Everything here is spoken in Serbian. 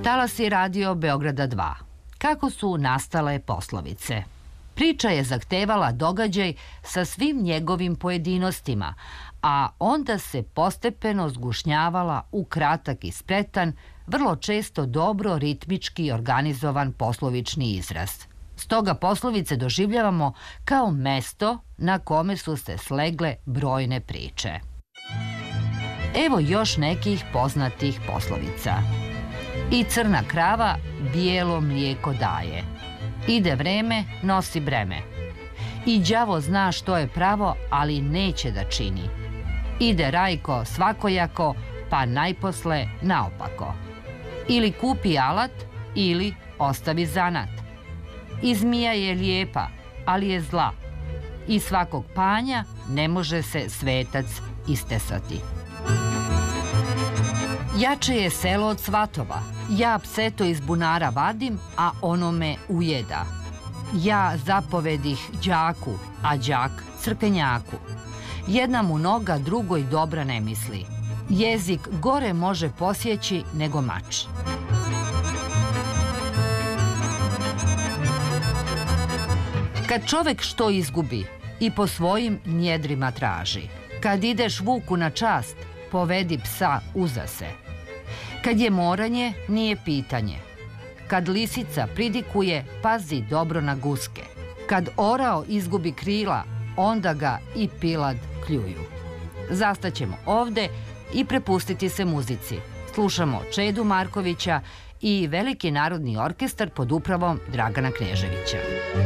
Talasi radio Beograda 2. Kako su nastale poslovice? Priča je zahtevala događaj sa svim njegovim pojedinostima, a onda se postepeno zgušnjavala u kratak i spretan, vrlo često dobro ritmički organizovan poslovični izraz. Stoga poslovice doživljavamo kao mesto na kome su se slegle brojne priče. Evo još nekih poznatih poslovica. I crna krava bijelo mlijeko daje. Ide vreme, nosi breme. I đavo zna što je pravo, ali neće da čini. Ide Rajko svakojako, pa najposle naopako. Ili kupi alat, ili ostavi zanat. I zmija je lijepa, ali je zla. I svakog panja ne može se svetac istesati. Jače je selo od svatova. Ja pseto iz bunara vadim, a ono me ujeda. Ja zapovedih đaku, a đak crkenjaku. Jedna mu noga drugoj dobra ne misli. Jezik gore može posjeći nego mač. Kad čovek što izgubi i po svojim njedrima traži. Kad ideš vuku na čast, povedi psa uza se. Kad je moranje, nije pitanje. Kad lisica pridikuje, pazi dobro na guske. Kad orao izgubi krila, onda ga i pilad kljuju. Zastaćemo ovde i prepustiti se muzici. Slušamo Čedu Markovića i Veliki narodni orkestar pod upravom Dragana Kneževića.